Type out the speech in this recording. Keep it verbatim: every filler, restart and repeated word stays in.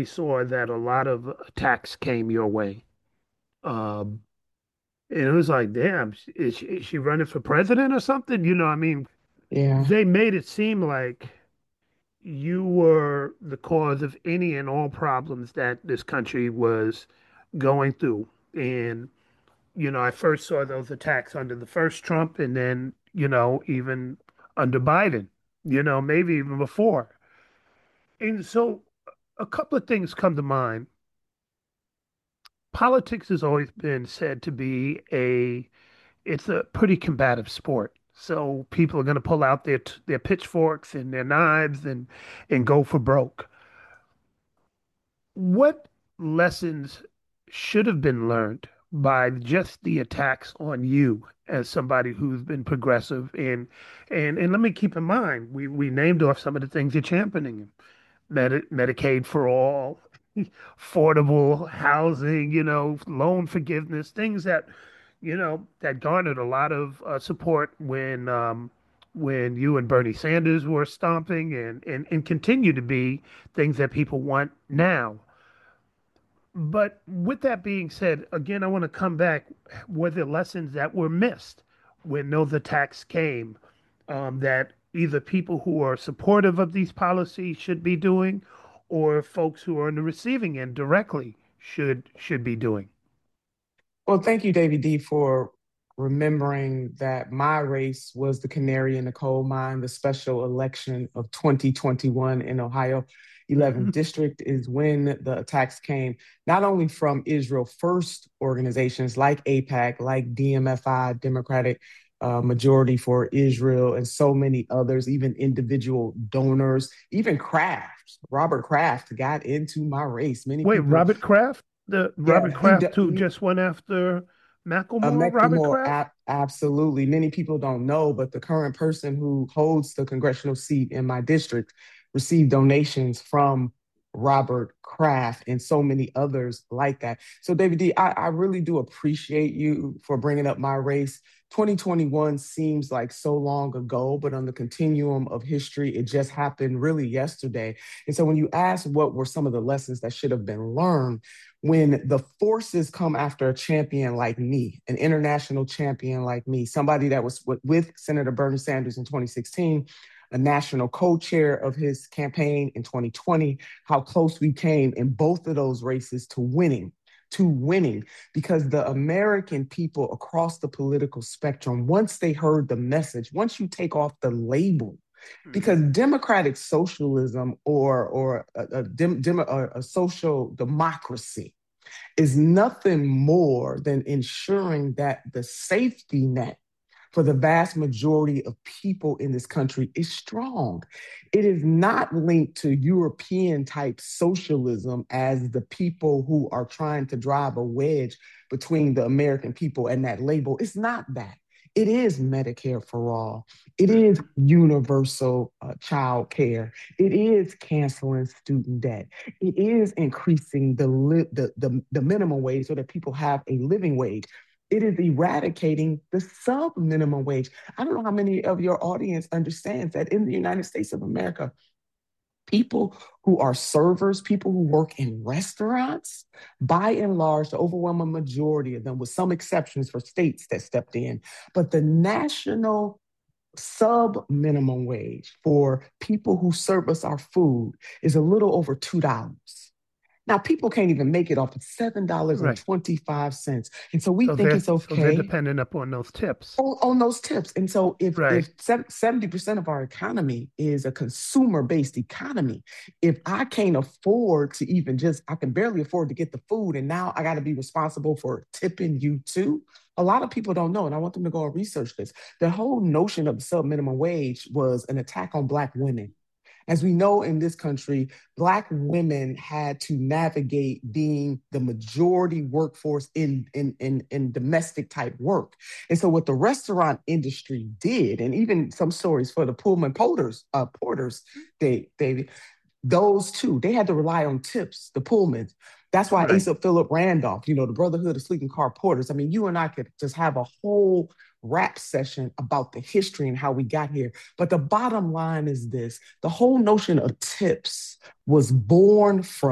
recently saw that a lot of attacks came your way. Um, and it was like, damn, is she, is she running for president or something? You know, I mean, Yeah. they made it seem like you were the cause of any and all problems that this country was going through. And, you know, I first saw those attacks under the first Trump and then, you know, even under Biden, you know, maybe even before. And so a couple of things come to mind. Politics has always been said to be a it's a pretty combative sport. So people are going to pull out their their pitchforks and their knives and and go for broke. What lessons should have been learned by just the attacks on you as somebody who's been progressive and and and let me keep in mind we we named off some of the things you're championing. Medi Medicaid for all, affordable housing, you know, loan forgiveness, things that, you know, that garnered a lot of uh, support when um, when you and Bernie Sanders were stomping and, and and continue to be things that people want now. But with that being said, again, I want to come back. Were there lessons that were missed when those attacks came um, that either people who are supportive of these policies should be doing, or folks who are on the receiving end directly should should be doing? Well, thank you, David D, for remembering that my race was the canary in the coal mine. The special election of twenty twenty-one in Ohio eleventh Hmm. District is when the attacks came, not only from Israel First organizations like AIPAC, like D M F I, Democratic uh, Majority for Israel, and so many others, even individual donors, even Kraft. Robert Kraft got into my race. Many Wait, people, Robert Kraft, the yeah, Robert he, Kraft who he just went after Uh, Macklemore, Robert Mechamore, Kraft? ab- absolutely. Many people don't know, but the current person who holds the congressional seat in my district received donations from Robert Kraft and so many others like that. So, David D, I, I really do appreciate you for bringing up my race. twenty twenty-one seems like so long ago, but on the continuum of history, it just happened really yesterday. And so, when you ask what were some of the lessons that should have been learned, when the forces come after a champion like me, an international champion like me, somebody that was with, with Senator Bernie Sanders in twenty sixteen, a national co-chair of his campaign in twenty twenty, how close we came in both of those races to winning, to winning, because the American people across the political spectrum, once they heard the message, once you take off the label, because Hmm. democratic socialism or or a, a, dem, dem, a, a social democracy is nothing more than ensuring that the safety net for the vast majority of people in this country is strong. It is not linked to European type socialism as the people who are trying to drive a wedge between the American people and that label. It's not that. It is Medicare for all. It is Hmm. universal uh, child care. It is canceling student debt. It is increasing the, li- the, the, the minimum wage so that people have a living wage. It is eradicating the sub minimum wage. I don't know how many of your audience understands that in the United States of America, people who are servers, people who work in restaurants, by and large, the overwhelming majority of them, with some exceptions for states that stepped in, but the national sub minimum wage for people who serve us our food is a little over two dollars. Now, people can't even make it off of Right. seven dollars and twenty-five cents. And so we So think they're it's so they're okay dependent upon those tips. on, on those tips. And so if Right. if seventy percent of our economy is a consumer-based economy, if I can't afford to even just, I can barely afford to get the food, and now I got to be responsible for tipping you too. A lot of people don't know, and I want them to go and research this. The whole notion of the sub minimum wage was an attack on Black women. As we know in this country, Black women had to navigate being the majority workforce in, in, in, in domestic type work. And so, what the restaurant industry did, and even some stories for the Pullman porters, uh, porters, they, David, those two, they had to rely on tips, the Pullmans. That's why Right. Asa Philip Randolph, you know, the Brotherhood of Sleeping Car Porters. I mean, you and I could just have a whole rap session about the history and how we got here. But the bottom line is this: the whole notion of tips was born from